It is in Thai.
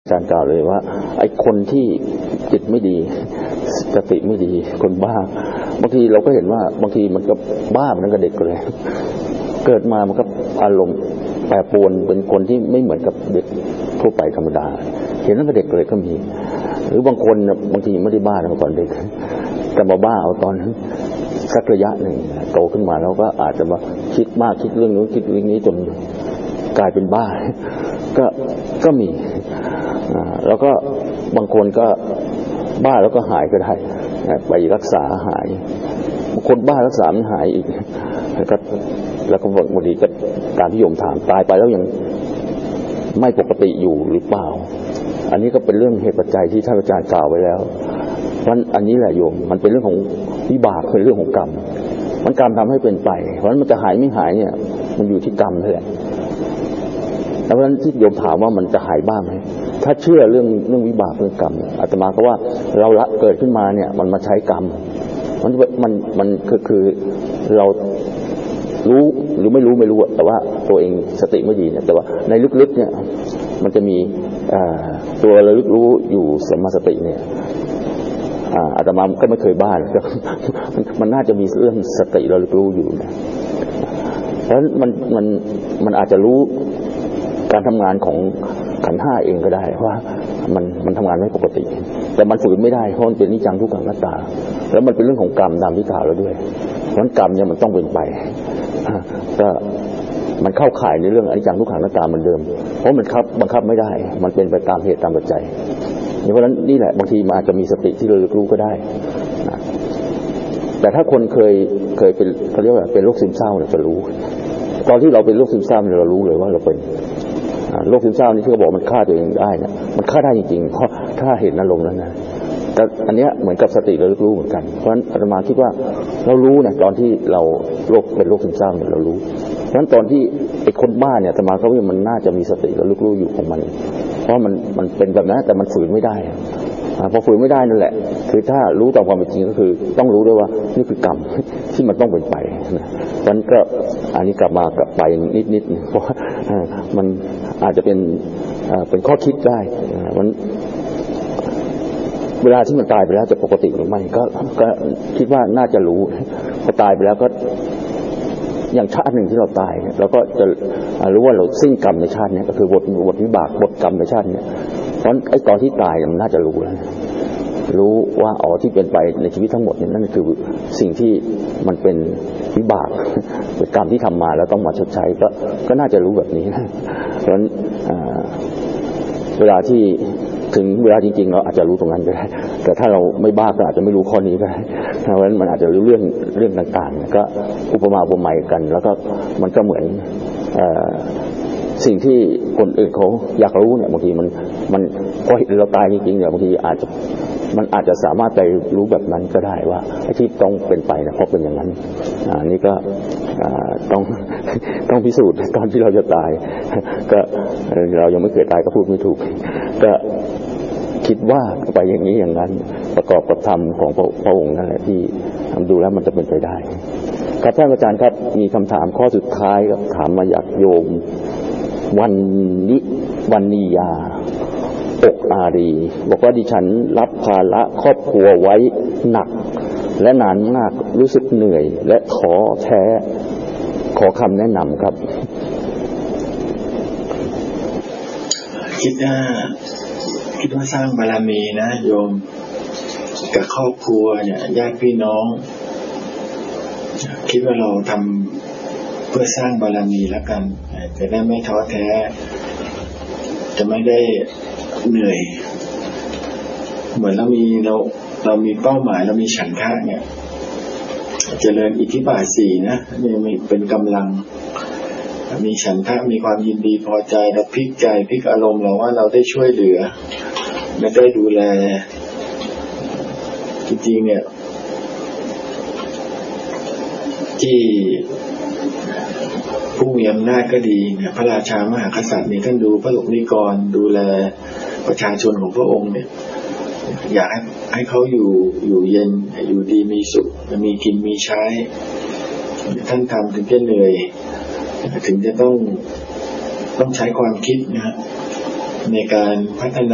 อาจารย์กล่าวเลยว่าไอ้คนที่จิตไม่ดีสติไม่ดีคนบ้าบางทีเราก็เห็นว่าบางทีมันก็บ้าเหมือนกับเด็กเลยเกิดมามันก็อารมณ์แปรปรวนเป็นคนที่ไม่เหมือนกับเด็กทั่วไปธรรมดาเห็นตั้งแต่เด็กเลยก็มีหรือบางคนบางทีไม่ได้บ้าตั้งแต่ตอนเด็กแต่มาบ้าเอาตอนสักระยะหนึ่งโตขึ้นมาแล้วก็อาจจะมาคิดมากคิดเรื่องนู้นคิดเรื่องนี้จนกลายเป็นบ้าก็มีแล้วก็บางคนก็บ้าแล้วก็หายก็ได้ไปรักษาหายบางคนบ้ารักษาไม่หายอีกแล้วก็บางทีก็ตามที่โยมถามตายไปแล้วยังไม่ปกติอยู่หรือเปล่าอันนี้ก็เป็นเรื่องเหตุปัจจัยที่ท่านอาจารย์กล่าวไว้แล้วเพราะอันนี้แหละโยมมันเป็นเรื่องของวิบากเป็นเรื่องของกรรมมันกรรมทำให้เป็นไปเพราะฉะนั้นมันจะหายไม่หายเนี่ยมันอยู่ที่กรรมนั่นแหละเพราะฉะนั้นที่โยมถามว่ามันจะหายบ้างไหมถ้าเชื่อเรื่องวิบากเรื่องกรรมอาตมาก็ว่าเราละเกิดขึ้นมาเนี่ยมันมาใช้กรรมมันคือเรารู้หรือไม่รู้แต่ว่าตัวเองสติไม่ดีเนี่ยแต่ว่าในลึกๆเนี่ยมันจะมีตัวระลึกรู้อยู่สัมมาสติเนี่ยอาตมาก็ไม่เคยบ้ามันน่าจะมีเรื่องสติระลึกรู้อยู่นะเพราะฉะนั้นมันอาจจะรู้การทำงานของขันธ์ห้าเองก็ได้ว่ามันทำงานไม่ปกติแต่มันฝืนไม่ได้เพราะมันเป็นนิจังทุกขังอนัตตาแล้วมันเป็นเรื่องของกรรมตามที่กล่าวแล้วด้วยเพราะฉะนั้นกรรมเนี่ยมันต้องเป็นไปก็มันเข้าข่ายในเรื่องอนิจจังทุกขังอนัตตาเหมือนเดิมเพราะมันบังคับไม่ได้มันเป็นไปตามเหตุตามปัจจัยเพราะฉะนั้นนี่แหละบางทีมันอาจจะมีสติที่เรารู้ก็ได้แต่ถ้าคนเคยเป็นเขาเรียกว่าเป็นโรคซึมเศร้าเนี่ยจะรู้ตอนที่เราเป็นโรคซึมเศร้าเนี่ยเรารู้เลยว่าเราเป็นโรคซึมเศร้านี่ที่เขาบอกมันฆ่าตัวเองได้เนี่ยมันฆ่าได้จริงๆเพราะถ้าเห็นอารมณ์นั้นนะแต่อันเนี้ยเหมือนกับสติเรารู้เหมือนกันเพราะฉะนั้นอาตมาคิดว่าเรารู้เนี่ยตอนที่เราเป็นโรคซึมเศร้าเนี่ยเรารู้เพราะฉะนั้นตอนที่ไอ้คนบ้าเนี่ยอาตมาก็ว่ามันน่าจะมีสติเรารู้อยู่ของมันเพราะมันเป็นแบบนั้นแต่มันฝืนไม่ได้พอฝืนไม่ได้นั่นแหละคือถ้ารู้ตามความเป็นจริงก็คือต้องรู้ด้วยว่านี่คือกรรมที่มันต้องเป็นไปนะเพราะฉะนั้นก็อันนี้กลับไปนิดเพราะมันอาจจะเป็นข้อคิดได้มันเวลาที่มันตายไปแล้วจะปกติหรือไม่ก็คิดว่าน่าจะรู้พอตายไปแล้วก็อย่างชาติหนึ่งที่เราตายเราก็จะรู้ว่าเราสิ้นกรรมในชาตินี้ก็คือบทวิบากบทกรรมในชาตินี้เพราะไอ้ตอนที่ตายมันน่าจะรู้แล้วรู้ว่าที่เป็นไปในชีวิตทั้งหมดนั่นคือสิ่งที่มันเป็นวิบากเป็นกรรมที่ทำมาแล้วต้องมาชดใช้ก็น่าจะรู้แบบนี้เพราะฉะนั้นเวลาที่ถึงเวลาจริงๆเราอาจจะรู้ตรงนั้นก็ได้แต่ถ้าเราไม่บ้าก็อาจจะไม่รู้ข้อนี้ก็ได้เพราะฉะนั้นมันอาจจะรู้เรื่องต่างๆก็อุปมาอุปไมยกันแล้วก็มันก็เหมือนสิ่งที่คนอื่นเขาอยากรู้เนี่ยบางทีมันพอเห็นเราตายจริงๆเนี่ยบางทีมันอาจจะสามารถไปรู้แบบนั้นก็ได้ว่าไอ้ที่ต้องเป็นไปเนี่ยเพราะเป็นอย่างนั้นนี่ก็ต้องพิสูจน์ตอนที่เราจะตายก็เรายังไม่เกิดตายก็พูดไม่ถูกก็คิดว่าไปอย่างนี้อย่างนั้นประกอบกับธรรมของพระองค์นั่นแหละที่ทำดูแล้วมันจะเป็นไปได้ครับท่านอาจารย์ครับมีคำถามข้อสุดท้ายครับถามมาจากโยมวันนียาอกอารีบอกว่าดิฉันรับภาระครอบครัวไว้หนักและนานมากรู้สึกเหนื่อยและท้อแท้ขอคำแนะนำครับคิดว่าสร้างบารมีนะโยมกับครอบครัวเนี่ยญาติพี่น้องคิดว่าเราทำเพื่อสร้างบารมีแล้วกันจะได้ไม่ท้อแท้จะไม่ได้เหนื่อยเหมือนเรามีเป้าหมายเรามีฉันทะเนี่ยเจริญอิทธิบาท4นะนี่มีเป็นกำลังมีฉันทะมีความยินดีพอใจเราพลิกอารมณ์เราว่าเราได้ช่วยเหลือและได้ดูแลจริงๆเนี่ยที่ผู้มีอำนาจก็ดีเนี่ยพระราชามหากษัตริย์เนี่ยท่านดูพระสงฆ์นิกรดูแลประชาชนของพระองค์เนี่ยอยากให้เขาอยู่เย็นอยู่ดีมีสุขมีกินมีใช้ท่านทำถึงจะเหนื่อยถึงจะต้องใช้ความคิดนะในการพัฒนา